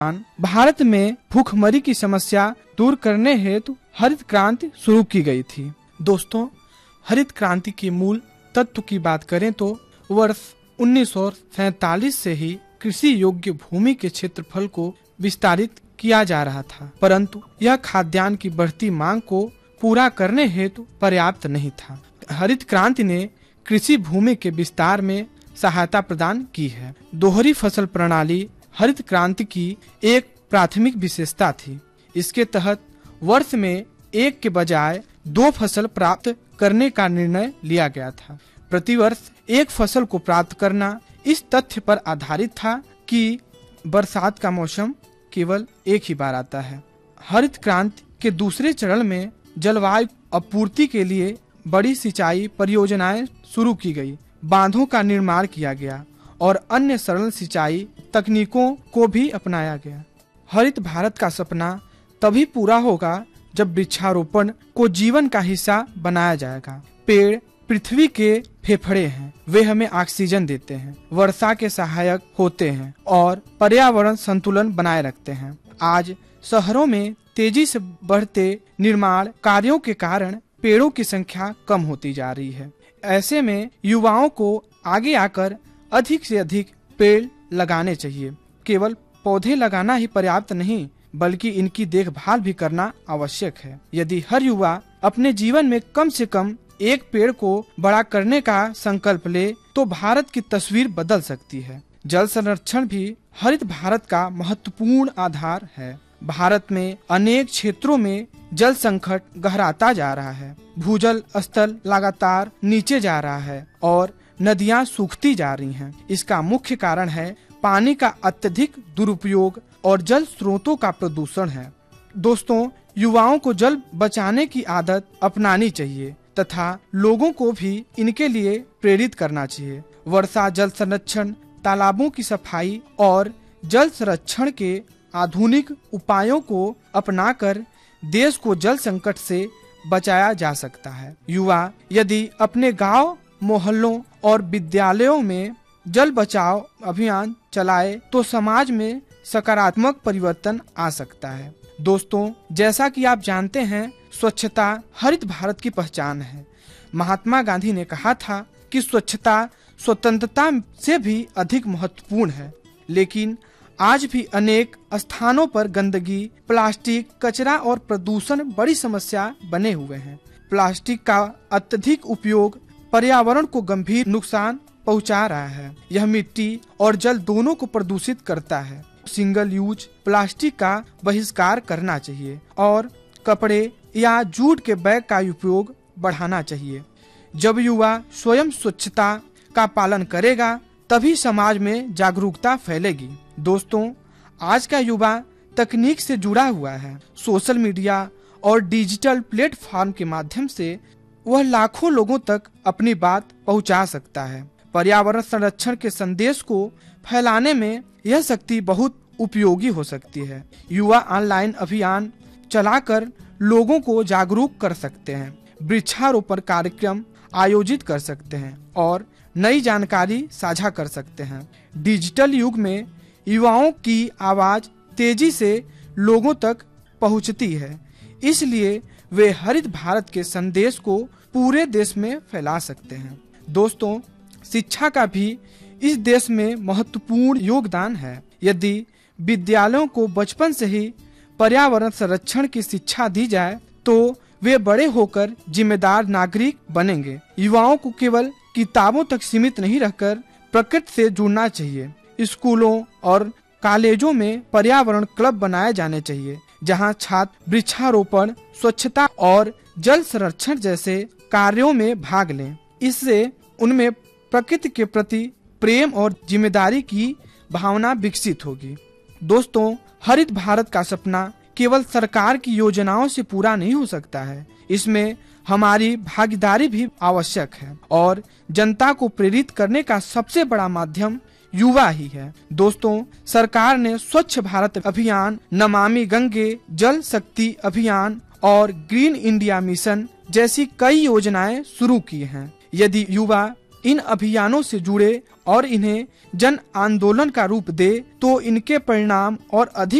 भारत में भूखमरी की समस्या दूर करने हेतु हरित क्रांति शुरू की गई थी। दोस्तों, हरित क्रांति के मूल तत्व की बात करें तो वर्ष 1947 से ही कृषि योग्य भूमि के क्षेत्रफल को विस्तारित किया जा रहा था, परंतु यह खाद्यान्न की बढ़ती मांग को पूरा करने हेतु पर्याप्त नहीं था। हरित क्रांति ने कृषि भूमि के विस्तार में सहायता प्रदान की है। दोहरी फसल प्रणाली हरित क्रांति की एक प्राथमिक विशेषता थी। इसके तहत वर्ष में एक के बजाय 2 फसल प्राप्त करने का निर्णय लिया गया था। प्रतिवर्ष एक फसल को प्राप्त करना इस तथ्य पर आधारित था कि बरसात का मौसम केवल एक ही बार आता है। हरित क्रांति के दूसरे चरण में जलवायु आपूर्ति के लिए बड़ी सिंचाई परियोजनाएं शुरू की गई, बांधों का निर्माण किया गया और अन्य सरल सिंचाई तकनीकों को भी अपनाया गया। हरित भारत का सपना तभी पूरा होगा जब वृक्षारोपण को जीवन का हिस्सा बनाया जाएगा। पेड़ पृथ्वी के फेफड़े हैं, वे हमें ऑक्सीजन देते हैं, वर्षा के सहायक होते हैं और पर्यावरण संतुलन बनाए रखते हैं। आज शहरों में तेजी से बढ़ते निर्माण कार्यों के कारण पेड़ों की संख्या कम होती जा रही है। ऐसे में युवाओं को आगे आकर अधिक से अधिक पेड़ लगाने चाहिए। केवल पौधे लगाना ही पर्याप्त नहीं, बल्कि इनकी देखभाल भी करना आवश्यक है। यदि हर युवा अपने जीवन में कम से कम एक पेड़ को बड़ा करने का संकल्प ले तो भारत की तस्वीर बदल सकती है। जल संरक्षण भी हरित भारत का महत्वपूर्ण आधार है। भारत में अनेक क्षेत्रों में जल संकट गहराता जा रहा है। भूजल स्तर लगातार नीचे जा रहा है और नदियां सूखती जा रही हैं। इसका मुख्य कारण है पानी का अत्यधिक दुरुपयोग और जल स्रोतों का प्रदूषण है। दोस्तों, युवाओं को जल बचाने की आदत अपनानी चाहिए तथा लोगों को भी इनके लिए प्रेरित करना चाहिए। वर्षा जल संरक्षण, तालाबों की सफाई और जल संरक्षण के आधुनिक उपायों को अपनाकर देश को जल संकट से बचाया जा सकता है। युवा यदि अपने गांव, मोहल्लों और विद्यालयों में जल बचाओ अभियान चलाए तो समाज में सकारात्मक परिवर्तन आ सकता है। दोस्तों, जैसा कि आप जानते हैं, स्वच्छता हरित भारत की पहचान है। महात्मा गांधी ने कहा था कि स्वच्छता स्वतंत्रता से भी अधिक महत्वपूर्ण है, लेकिन आज भी अनेक स्थानों पर गंदगी, प्लास्टिक, कचरा और प्रदूषण बड़ी समस्या बने हुए हैं। प्लास्टिक का अत्यधिक उपयोग पर्यावरण को गंभीर नुकसान पहुंचा रहा है। यह मिट्टी और जल दोनों को प्रदूषित करता है। सिंगल यूज प्लास्टिक का बहिष्कार करना चाहिए और कपड़े या जूट के बैग का उपयोग बढ़ाना चाहिए। जब युवा स्वयं स्वच्छता का पालन करेगा तभी समाज में जागरूकता फैलेगी। दोस्तों, आज का युवा तकनीक से जुड़ा हुआ है। सोशल मीडिया और डिजिटल प्लेटफॉर्म के माध्यम से वह लाखों लोगों तक अपनी बात पहुंचा सकता है। पर्यावरण संरक्षण के संदेश को फैलाने में यह शक्ति बहुत उपयोगी हो सकती है। युवा ऑनलाइन अभियान चलाकर लोगों को जागरूक कर सकते हैं, वृक्षारोपण कार्यक्रम आयोजित कर सकते हैं और नई जानकारी साझा कर सकते हैं। डिजिटल युग में युवाओं की आवाज तेजी से लोगों तक पहुंचती है, इसलिए वे हरित भारत के संदेश को पूरे देश में फैला सकते हैं। दोस्तों, शिक्षा का भी इस देश में महत्वपूर्ण योगदान है। यदि विद्यालयों को बचपन से ही पर्यावरण संरक्षण की शिक्षा दी जाए तो वे बड़े होकर जिम्मेदार नागरिक बनेंगे। युवाओं को केवल किताबों तक सीमित नहीं रहकर प्रकृति से जुड़ना चाहिए। स्कूलों और कॉलेजों में पर्यावरण क्लब बनाए जाने चाहिए, जहां छात्र वृक्षारोपण, स्वच्छता और जल संरक्षण जैसे कार्यों में भाग लें। इससे उनमें प्रकृति के प्रति प्रेम और जिम्मेदारी की भावना विकसित होगी। दोस्तों, हरित भारत का सपना केवल सरकार की योजनाओं से पूरा नहीं हो सकता है। इसमें हमारी भागीदारी भी आवश्यक है और जनता को प्रेरित करने का सबसे बड़ा माध्यम युवा ही है। दोस्तों, सरकार ने स्वच्छ भारत अभियान, नमामि गंगे जल शक्ति अभियान और ग्रीन इंडिया मिशन जैसी कई योजनाएं शुरू की हैं। यदि युवा इन अभियानों से जुड़े और इन्हें जन आंदोलन का रूप दे तो इनके परिणाम और अधिक